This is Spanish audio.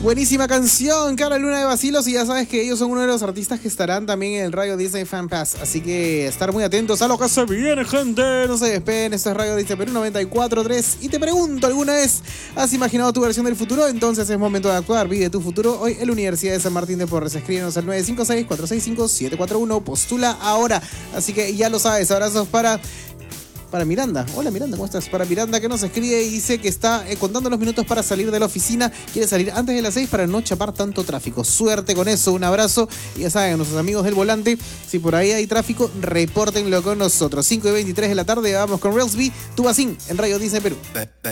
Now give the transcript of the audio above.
Buenísima canción, Cara Luna de Basilos, y ya sabes que ellos son uno de los artistas que estarán también en el Radio Disney Fan Pass, así que estar muy atentos a lo que se viene, gente. No se despeguen, esto es Radio Disney Perú 94.3. Y te pregunto, ¿alguna vez has imaginado tu versión del futuro? Entonces es momento de actuar, vive tu futuro hoy en la Universidad de San Martín de Porres. Escríbenos al 956-465-741, postula ahora. Así que ya lo sabes, abrazos para Miranda. Hola Miranda, ¿cómo estás? Para Miranda, que nos escribe y dice que está contando los minutos para salir de la oficina. Quiere salir antes de las 6 para no chapar tanto tráfico. Suerte con eso, un abrazo. Y ya saben, nuestros amigos del volante, si por ahí hay tráfico, repórtenlo con nosotros. 5:23 de la tarde, vamos con Rails B, Tu Basín, en Radio Disney Perú.